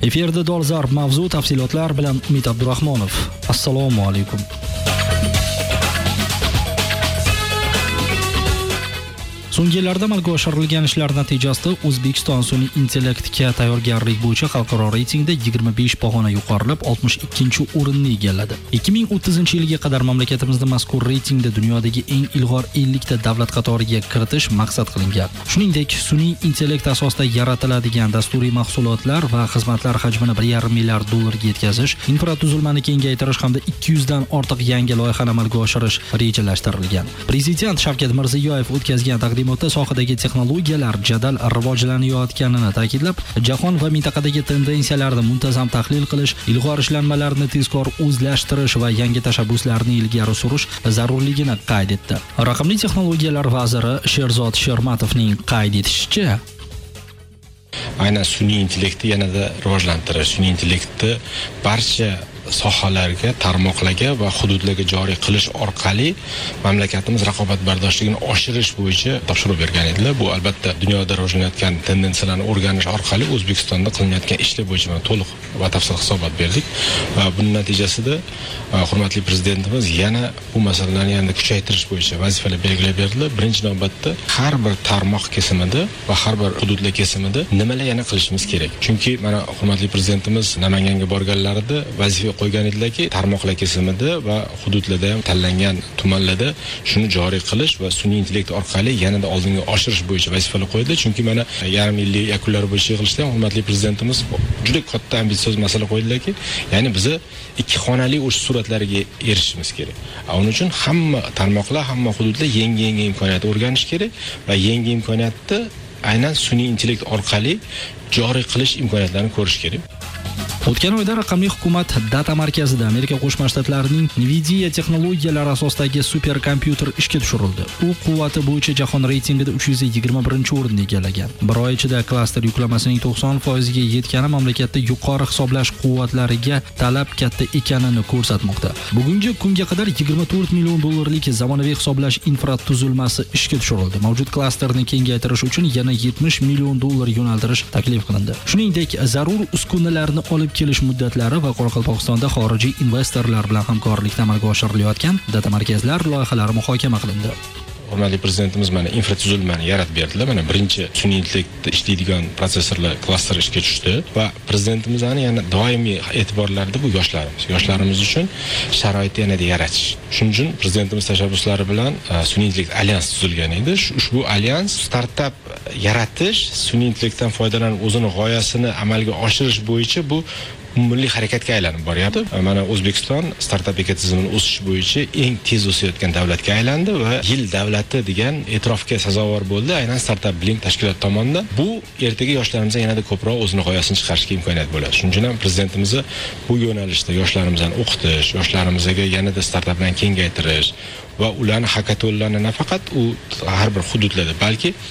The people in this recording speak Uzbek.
Efirda dolzarb mavzu, tafsilotlar bilan Umid Abdurahmonov. Assalomu alaykum. So'nggi yillarda amalga oshirilgan ishlar natijasida O'zbekiston sun'iy intellektga tayyorgarlik bo'yicha xalqaro reytingda 25 pog'ona yuqorilib, 62-o'rinni egalladi. 2030-yilga qadar mamlakatimizda mazkur reytingda dunyodagi eng ilg'or 50 ta davlat qatoriga kiritish maqsad qilingan. Shuningdek, sun'iy intellekt asosida yaratiladigan dasturiy mahsulotlar va xizmatlar hajmini 1,5 milliard dollarga yetkazish, infratuzilmani kengaytirish hamda 200 dan ortiq yangi loyihani amalga oshirish rejalashtirilgan. Prezident Shavkat Mirziyoyev o'tkazgan sohadagi texnologiyalar jadal rivojlanayotganini ta'kidlab, jahon va mintaqadagi tendensiyalarni muntazam tahlil qilish, ilg'or ishlanmalarni tezkor o'zlashtirish va yangi tashabbuslarni ilgari surish zarurligini qayd etdi. Raqamli texnologiyalar vaziri Sherzod Shermatovning qayd etishicha, aynan sun'iy intellektni yanada rivojlantirish, sun'iy intellektni barcha sohalarga, tarmoqlarga va hududlarga joriy qilish orqali mamlakatimiz raqobatbardoshligini oshirish bo'yicha topshiriq bergan edilar. Bu albatta dunyoda rivojlanayotgan tendensiyalarni o'rganish orqali O'zbekistonda qilinayotgan ishlar bo'yicha to'liq va tafsil hisobot berdik. Va buning natijasida hurmatli prezidentimiz yana bu masalalarni yanada kuchaytirish bo'yicha vazifalar belgilab berdilar. Birinchi navbatda har bir tarmoq kesimida va har bir hududlar kesimida nimalar yana qilishimiz kerak. Chunki mana hurmatli prezidentimiz Namanganga borganlarida vazifa qo'ygan edilarki, tarmoqlar kesimida va hududlarda ham tanlangan tumanlarda shuni joriy qilish va sun'iy intellekt orqali yanada oldinga oshirish bo'yicha vazifalar qo'ydi. Chunki mana yarim yillik yakunlari bo'yicha yig'ilishda ham hurmatli prezidentimiz juda katta ambitsiyoz masala qo'ydilarki, ya'ni biz ikki xonali o'sha suratlarga erishishimiz kerak. Uning uchun hamma tarmoqlar, hamma hududlar yangi imkoniyat o'rganish kerak va yangi imkoniyatni aynan sun'iy intellekt orqali joriy qilish imkoniyatlarini ko'rish kerak. O'tgan oyda raqamli hukumat data markazida Amerika Qo'shma Shtatlarining Nvidia texnologiyalari asosidagi superkompyuter ishga tushirildi. U quvvati bo'yicha jahon reytingida 321-o'rinni egallagan. Bir oy ichida klaster yuklamasining 90% ga yetgani mamlakatda yuqori hisoblash quvvatlariga talab katta ekanini ko'rsatmoqda. Bugungi kunga qadar 24 million dollarlik zamonaviy hisoblash infratuzilmasi ishga tushirildi. Mavjud klasterni kengaytirish uchun yana 70 million dollar yo'naltirish taklif qilindi. Shuningdek, zarur uskunalarni olib kelish muddatlari va Qoraqalpog'istonda xorijiy investorlar bilan hamkorlikda amalga oshirilayotgan data markazlar loyihalari muhokama qilindi. Hurmatli prezidentimiz mana infratuzilmani yaratib berdilar. Mana birinchi sun'iy intellektda ishlaydigan prosessorlar klasteri ishga tushdi va prezidentimizning yana doimiy e'tiborlarida bu yoshlarimiz uchun sharoitni yanada yaratish. Shuning uchun prezidentimiz tashabbuslari bilan sun'iy intellekt alyans tuzilgan edi. Ushbu alyans startap yaratish, sun'iy intellektdan foydalanib o'zining g'oyasini amalga oshirish bo'yicha bu milliy harakatga aylanib boryapti. Mana O'zbekiston startap ekotizimini o'sish bo'yicha eng tez o'sayotgan davlatga aylandi va yil davlati degan e'tirofga sazovor bo'ldi. Aynan Startup Blink tashkilot tomonidan bu ertaga yoshlarimizga yanada ko'proq o'zining g'oyasini chiqarishga imkoniyat bo'ladi. Shuning uchun ham prezidentimiz bu yo'nalishda yoshlarimizni o'qitish, yoshlarimizga yanada startaplarni kengaytirish va ularni hakatonlarni nafaqat u har bir hududlarda, balki